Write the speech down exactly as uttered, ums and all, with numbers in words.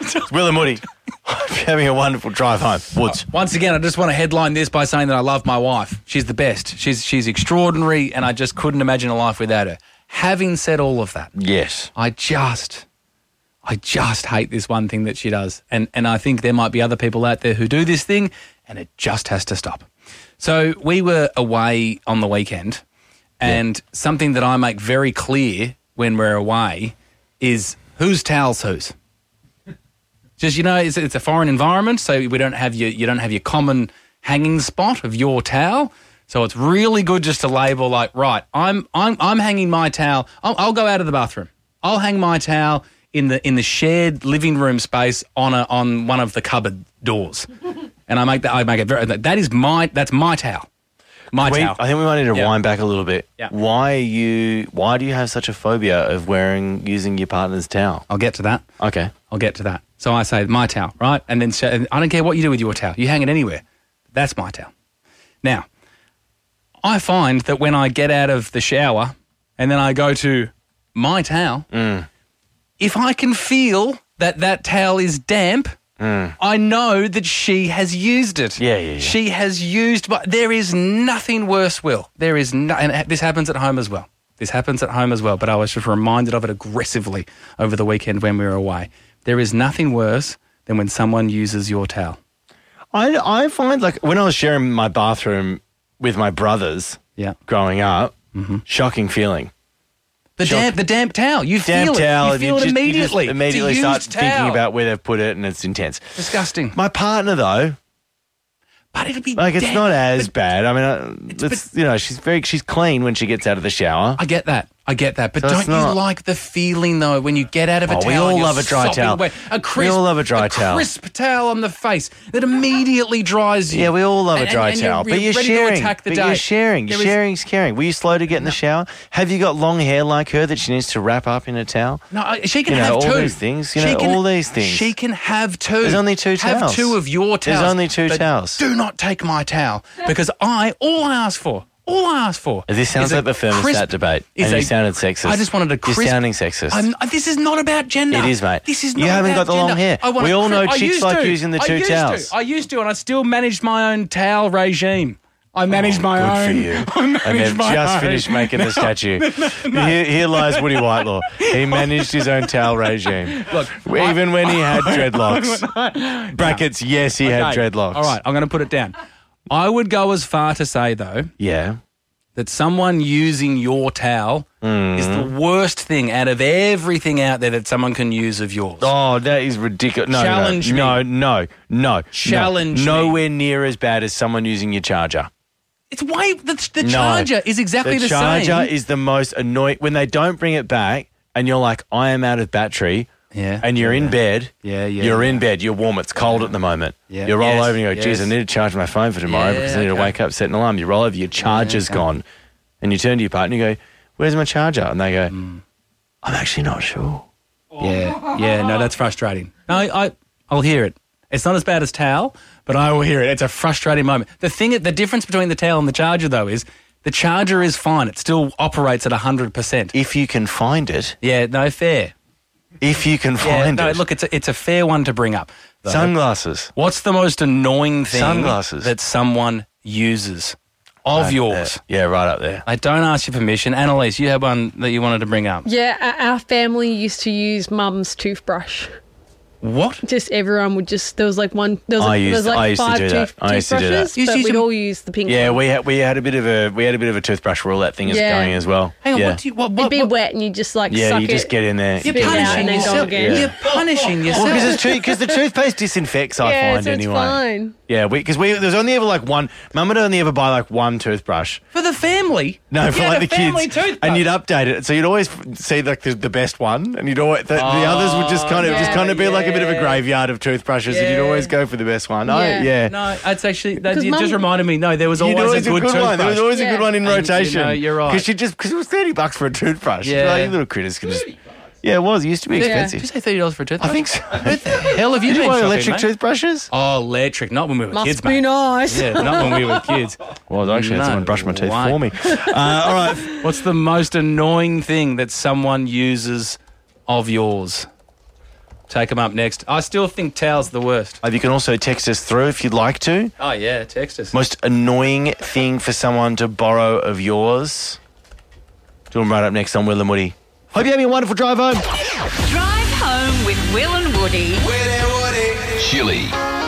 It's Will and Woody. Hope you're having a wonderful drive home. Woods. Once again, I just want to headline this by saying that I love my wife. She's the best. She's she's extraordinary, and I just couldn't imagine a life without her. Having said all of that, Yes. I just, I just hate this one thing that she does, and and I think there might be other people out there who do this thing, and it just has to stop. So we were away on the weekend, and yeah. something that I make very clear when we're away is whose towel's whose. Just, you know, it's, it's a foreign environment, so we don't have your you don't have your common hanging spot of your towel. So it's really good just to label like, right, I'm I'm I'm hanging my towel. I'll, I'll go out of the bathroom. I'll hang my towel in the in the shared living room space on a on one of the cupboard doors, and I make that I make it very. That is my that's my towel. My we, towel. I think we might need to yeah. wind back a little bit. Yeah. Why are you? Why do you have such a phobia of wearing using your partner's towel? I'll get to that. Okay, I'll get to that. So I say my towel, right? And then and I don't care what you do with your towel. You hang it anywhere. That's my towel. Now, I find that when I get out of the shower and then I go to my towel, mm. if I can feel that that towel is damp, mm. I know that she has used it. Yeah, yeah, yeah. She has used, but there is nothing worse, Will. There is no, and this happens at home as well. This happens at home as well, but I was just reminded of it aggressively over the weekend when we were away. There is nothing worse than when someone uses your towel. I, I find, like, when I was sharing my bathroom with my brothers yeah. growing up, mm-hmm. shocking feeling. The Shock. damp, the damp towel. You damp feel towel, it. You feel you it just, immediately. You just immediately it's a start used thinking towel. about where they've put it, and it's intense. Disgusting. My partner, though, but it'll be like, it's damp. not as but, bad. I mean, uh, it's, but, you know, she's very she's clean when she gets out of the shower. I get that. I get that. But So don't it's not- you like the feeling, though, when you get out of a Oh, towel? we all and you're love a dry sopping towel. wet, a crisp, We all love a dry a towel. crisp towel on the face that immediately dries you. Yeah, we all love And- a dry and- and towel. you're, but you're ready sharing. To attack the but day. you're sharing. You're There is- sharing's caring. Were you slow to get in the shower? Have you got long hair like her that she needs to wrap up in a towel? No, I- she can You know, have all two. these things, you She know, can- all these things. She can have two. There's only two Have towels. two of your There's towels. only two but towels. Do not take my towel because I all I ask for. All I ask for. This sounds is a like the thermostat crisp- debate, is and you a- sounded sexist. I just wanted a crisp. You're sounding sexist. I'm, this is not about gender. It is, mate. This is You not haven't about got the long gender. hair. I want We a all know crisp- I chicks used like to. using the I two used towels. To. I used to, and I still managed my own towel regime. I managed Oh, my good own. for you. I managed And they've my just own. finished making No, the statue. no, no, no. Here, here lies Woody Whitelaw. He managed his own towel regime. Look, even I- when he had dreadlocks. Brackets, yes, he had Okay. dreadlocks. All right, I'm going to put it down. I would go as far to say, though, Yeah. that someone using your towel Mm. is the worst thing out of everything out there that someone can use of yours. Oh, that is ridiculous. No, Challenge no, me. no, no, no. Challenge no. me. Nowhere near as bad as someone using your charger. It's way the, the No. charger is exactly the, The charger same. is the most annoying. When they don't bring it back and you're like, I am out of battery, Yeah, and you're yeah. in bed, Yeah, yeah, you're yeah. in bed, you're warm, it's cold at the moment. Yeah. You roll Yes, over and you go, geez, yes. I need to charge my phone for tomorrow Yeah, because I need to okay. wake up, set an alarm. You roll over, your charger's okay. gone. And you turn to your partner and you go, where's my charger? And they go, Mm. I'm actually not sure. Yeah, yeah, no, that's frustrating. No, I, I'll hear it. It's not as bad as towel, but I will hear it. It's a frustrating moment. The thing, the difference between the towel and the charger, though, is the charger is fine. It still operates at one hundred percent. If you can find it, Yeah, no, fair. if you can Yeah, find no, it. look, it's a, it's a fair one to bring up. though. Sunglasses. What's the most annoying thing Sunglasses. that someone uses of Right yours? there. Yeah, right up there. I don't ask your permission. Annalise, you had one that you wanted to bring up. Yeah, our our family used to use mum's toothbrush. What? Just everyone would just, there was like one, there was I like, used- there was like I used to five do that. tooth, I used to do that. toothbrushes, You used but to use we'd them- all use the pink Yeah, one. we had we had a bit of a we had a bit of a toothbrush rule. That thing is Yeah. going as well. Hang on, yeah. what do you... What, It'd what, be what, wet and you just like Yeah, suck you just it. get in there. You're spit it out punishing and then go yourself. again. You're punishing yourself. Well, because it's because the toothpaste disinfects. I Yeah, find so it's anyway. fine. Yeah, because we, there was only ever like one. Mum would only ever buy like one toothbrush. For the family? No, for You had like a the family kids, toothbrush. and you'd update it, so you'd always f- see like the, the best one, and you'd always the, the others would just kind of yeah, just kind of be like a bit of a yeah. graveyard of toothbrushes, and you'd Yeah. always go for the best one. Oh, Yeah. yeah. No, it's actually... That, 'Cause it just Mum- reminded me, no, there was You'd always, always a good, toothbrush. one. There was always a Yeah. good one in And, you rotation. know, you're right. Because she just because it was thirty bucks for a toothbrush. Yeah. Like, you little critters can just. Yeah, it was. It used to be Yeah. expensive. Did you say thirty dollars for a toothbrush? I think so. What the hell have you Did you been buy shopping, electric mate? toothbrushes? Oh, electric. Not when we were Must kids, be mate. nice. Yeah, not when we were kids. Well, I actually had No someone brush my teeth way. for me. Uh, all right. What's the most annoying thing that someone uses of yours? take them up next. I still think towel's the worst. You can also text us through if you'd like to. Oh, yeah, text us. Most annoying thing for someone to borrow of yours. Do them right up next on Will and Woody. Hope you're having a wonderful drive home. Drive home with Will and Woody. Chili.